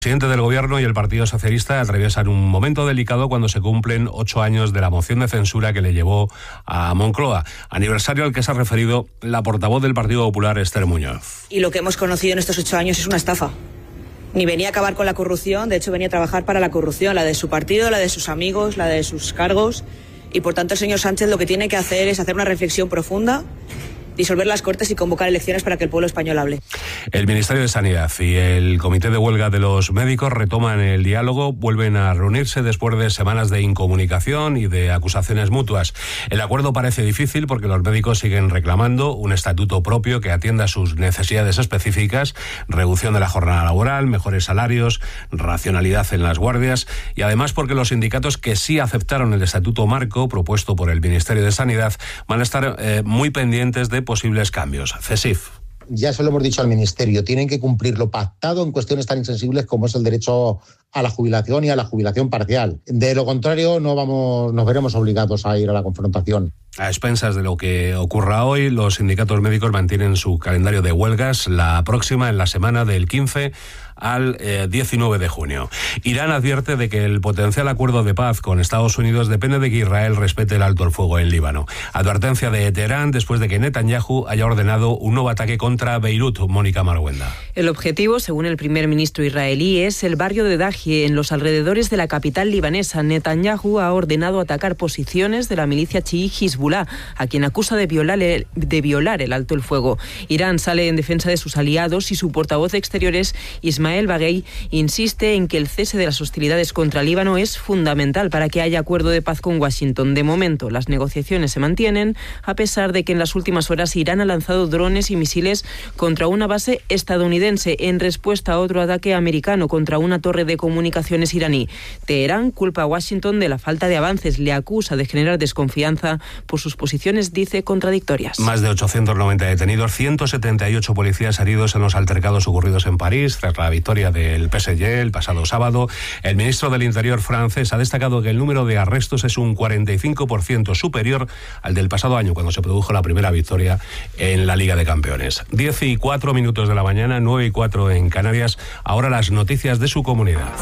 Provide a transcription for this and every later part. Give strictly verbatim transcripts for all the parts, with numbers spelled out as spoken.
El presidente del Gobierno y el Partido Socialista atraviesan un momento delicado cuando se cumplen ocho años de la moción de censura que le llevó a Moncloa, aniversario al que se ha referido la portavoz del Partido Popular, Esther Muñoz. Y lo que hemos conocido en estos ocho años es una estafa. Ni venía a acabar con la corrupción, de hecho venía a trabajar para la corrupción, la de su partido, la de sus amigos, la de sus cargos. Y por tanto el señor Sánchez lo que tiene que hacer es hacer una reflexión profunda, disolver las Cortes y convocar elecciones para que el pueblo español hable. El Ministerio de Sanidad y el Comité de Huelga de los Médicos retoman el diálogo, vuelven a reunirse después de semanas de incomunicación y de acusaciones mutuas. El acuerdo parece difícil porque los médicos siguen reclamando un estatuto propio que atienda sus necesidades específicas, reducción de la jornada laboral, mejores salarios, racionalidad en las guardias y además porque los sindicatos que sí aceptaron el estatuto marco propuesto por el Ministerio de Sanidad van a estar eh, muy pendientes de posibles cambios. CESIF. Ya se lo hemos dicho al Ministerio, tienen que cumplir lo pactado en cuestiones tan insensibles como es el derecho a la jubilación y a la jubilación parcial. De lo contrario, no vamos, nos veremos obligados a ir a la confrontación. A expensas de lo que ocurra hoy, los sindicatos médicos mantienen su calendario de huelgas, la próxima en la semana del quince al eh, diecinueve de junio. Irán advierte de que el potencial acuerdo de paz con Estados Unidos depende de que Israel respete el alto el fuego en Líbano. Advertencia de Teherán después de que Netanyahu haya ordenado un nuevo ataque contra Beirut. Mónica Marguenda. El objetivo, según el primer ministro israelí, es el barrio de Dahi, en los alrededores de la capital libanesa. Netanyahu ha ordenado atacar posiciones de la milicia chií Hezbollah, a quien acusa de violar, el, de violar el alto el fuego. Irán sale en defensa de sus aliados y su portavoz de Exteriores, Ismael Baghei, insiste en que el cese de las hostilidades contra Líbano es fundamental para que haya acuerdo de paz con Washington. De momento, las negociaciones se mantienen, a pesar de que en las últimas horas Irán ha lanzado drones y misiles contra una base estadounidense en respuesta a otro ataque americano contra una torre de comunicaciones iraní. Teherán culpa a Washington de la falta de avances, le acusa de generar desconfianza por sus posiciones, dice, contradictorias. Más de ochocientos noventa detenidos, ciento setenta y ocho policías heridos en los altercados ocurridos en París tras la victoria del P S G el pasado sábado. El ministro del Interior francés ha destacado que el número de arrestos es un cuarenta y cinco por ciento superior al del pasado año, cuando se produjo la primera victoria en la Liga de Campeones. diez y cuatro minutos de la mañana, nueve y cuatro en Canarias. Ahora las noticias de su comunidad.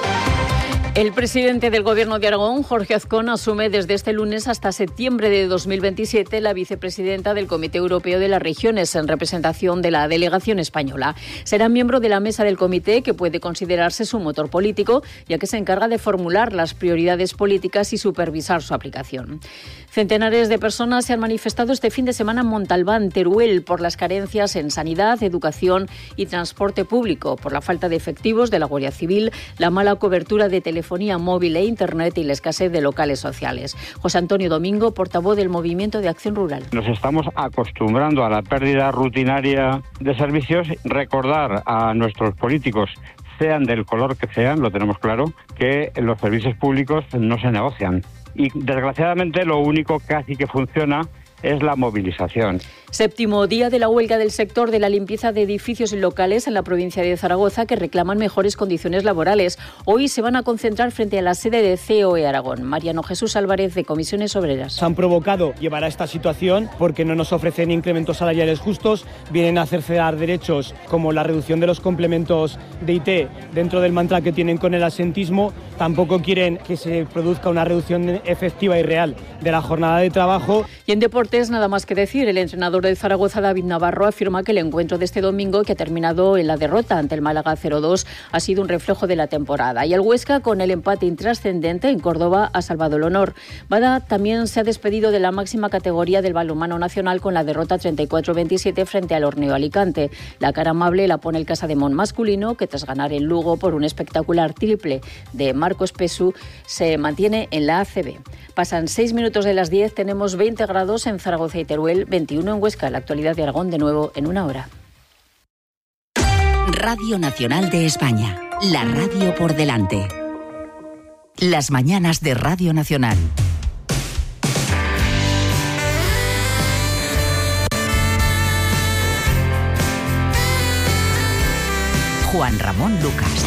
El presidente del Gobierno de Aragón, Jorge Azcón, asume desde este lunes hasta septiembre de dos mil veintisiete la vicepresidenta del Comité Europeo de las Regiones en representación de la delegación española. Será miembro de la mesa del comité, que puede considerarse su motor político, ya que se encarga de formular las prioridades políticas y supervisar su aplicación. Centenares de personas se han manifestado este fin de semana en Montalbán, Teruel, por las carencias en sanidad, educación y transporte público, por la falta de efectivos de la Guardia Civil, la mala cobertura de telefonía móvil e internet y la escasez de locales sociales. José Antonio Domingo, portavoz del Movimiento de Acción Rural. Nos estamos acostumbrando a la pérdida rutinaria de servicios. Recordar a nuestros políticos, sean del color que sean, lo tenemos claro, que los servicios públicos no se negocian. Y desgraciadamente lo único que casi que funciona es la movilización. Séptimo día de la huelga del sector de la limpieza de edificios y locales en la provincia de Zaragoza, que reclaman mejores condiciones laborales. Hoy se van a concentrar frente a la sede de C O E Aragón. Mariano Jesús Álvarez, de Comisiones Obreras. Han provocado llevar a esta situación porque no nos ofrecen incrementos salariales justos, vienen a cercenar derechos como la reducción de los complementos de I T dentro del mantra que tienen con el asentismo. Tampoco quieren que se produzca una reducción efectiva y real de la jornada de trabajo. Y en deportes, nada más que decir. El entrenador de Zaragoza, David Navarro, afirma que el encuentro de este domingo, que ha terminado en la derrota ante el Málaga cero dos, ha sido un reflejo de la temporada. Y el Huesca, con el empate intrascendente en Córdoba, ha salvado el honor. Bada también se ha despedido de la máxima categoría del balonmano nacional con la derrota treinta y cuatro veintisiete frente al Orneo Alicante. La cara amable la pone el Casademón masculino, que tras ganar en Lugo por un espectacular triple de Marcos Pesu, se mantiene en la A C B. Pasan seis minutos de las diez, tenemos veinte grados en Zaragoza y Teruel, veintiuno en Huesca. La actualidad de Aragón de nuevo en una hora. Radio Nacional de España, la radio por delante. Las mañanas de Radio Nacional. Juan Ramón Lucas.